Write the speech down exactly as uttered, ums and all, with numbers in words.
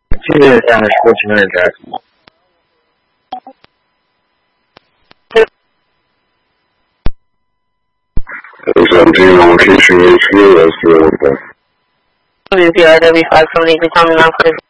谢谢大家说情人节。 Presenting location is here as well. W P R W five from the Economic